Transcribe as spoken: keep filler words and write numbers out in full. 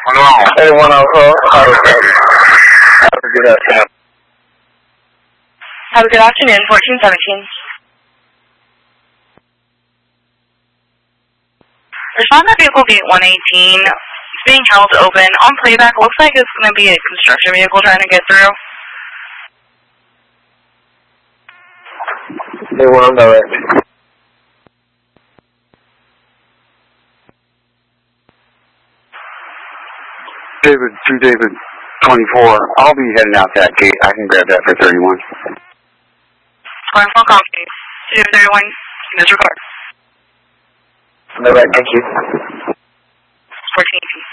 Anyone else? Oh, have a good afternoon. Have a good afternoon, fourteen seventeen. Respond to vehicle gate one eighteen. It's being held open. On playback, looks like it's going to be a construction vehicle trying to get through. They will know it. David, two David twenty-four. I'll be heading out that gate. I can grab that for thirty-one. Square phone call, please. two thirty-one, this record. All right, thank you. fourteen eighteen.